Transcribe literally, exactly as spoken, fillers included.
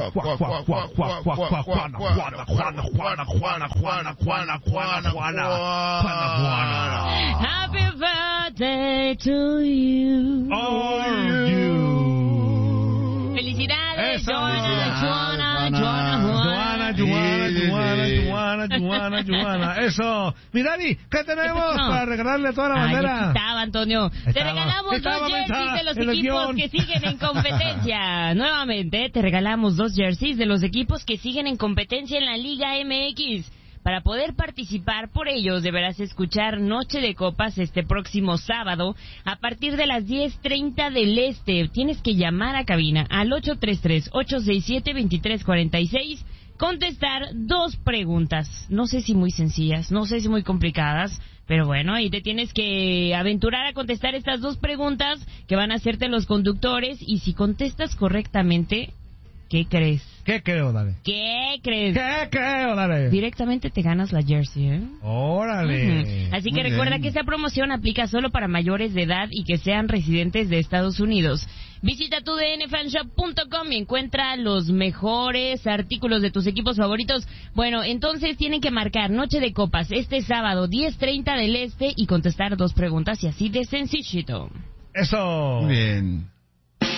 Juana, Juana, Juana, Juana, Juana, Juana, Juana, Juana, Juana, Juana, Juana, Juana. Happy birthday to you. Are you? Felicidades, Eso. Joana, Joana, Joana, Joana, Joana, Joana, Joana, Joana, Joana. Eso. Mirari, ¿qué tenemos para regalarle a toda la Ay, bandera? aquí estaba, Antonio. Te Estaba. regalamos Estaba dos jerseys mensaje de los en el equipos guión. que siguen en competencia. Nuevamente, te regalamos dos jerseys de los equipos que siguen en competencia en la Liga M X. Para poder participar por ellos, deberás escuchar Noche de Copas este próximo sábado a partir de las diez treinta del Este. Tienes que llamar a cabina al ocho tres tres, ocho seis siete, dos tres cuatro seis, contestar dos preguntas. No sé si muy sencillas, no sé si muy complicadas, pero bueno, ahí te tienes que aventurar a contestar estas dos preguntas que van a hacerte los conductores, y si contestas correctamente, ¿qué crees? ¿Qué creo, dale? ¿Qué crees? ¿Qué creo, dale? Directamente te ganas la jersey, ¿eh? Órale. Ujú. Así Muy que recuerda bien. que esta promoción aplica solo para mayores de edad y que sean residentes de Estados Unidos. Visita tu d n fan shop punto com y encuentra los mejores artículos de tus equipos favoritos. Bueno, entonces tienen que marcar Noche de Copas este sábado, diez treinta del Este, y contestar dos preguntas, y así de sencillito. Eso. Muy bien.